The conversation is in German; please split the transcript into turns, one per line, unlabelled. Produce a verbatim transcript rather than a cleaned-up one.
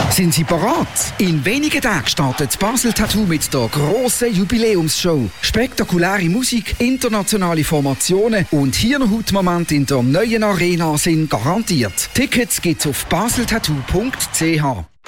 Sind Sie parat? In wenigen Tagen startet Basel Tattoo mit der grossen Jubiläumsshow. Spektakuläre Musik, internationale Formationen und Hirnhautmomente in der neuen Arena sind garantiert. Tickets gibt's auf baseltattoo punkt c h.